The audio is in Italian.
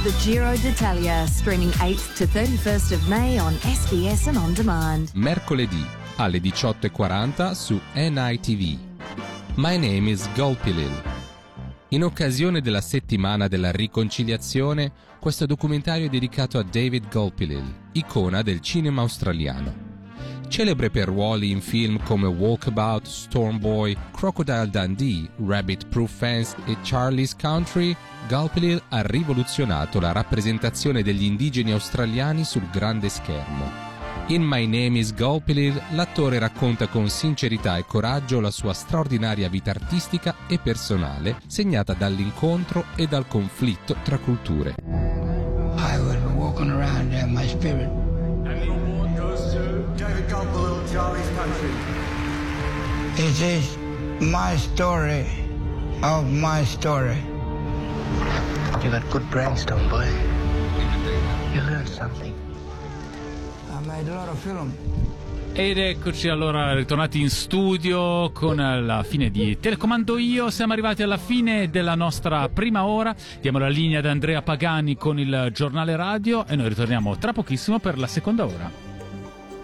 the Giro d'Italia, streaming 8th to 31st of May on SBS and on demand. Mercoledì alle 18:40 su NITV. My name is Gulpilil. In occasione della settimana della riconciliazione, questo documentario è dedicato a David Gulpilil, icona del cinema australiano. Celebre per ruoli in film come Walkabout, Storm Boy, Crocodile Dundee, Rabbit Proof Fence e Charlie's Country, Gulpilil ha rivoluzionato la rappresentazione degli indigeni australiani sul grande schermo. In My Name is Gulpilil, l'attore racconta con sincerità e coraggio la sua straordinaria vita artistica e personale, segnata dall'incontro e dal conflitto tra culture. I was walking around there, my spirit. And the award goes to David Gulpilil, Charlie's Country. It is my story of my story. You got good brainstorm, boy. You learned something. I made a lot of film. Ed eccoci allora ritornati in studio con la fine di Telecomando Io. Siamo arrivati alla fine della nostra prima ora. Diamo la linea ad Andrea Pagani con il giornale radio e noi ritorniamo tra pochissimo per la seconda ora.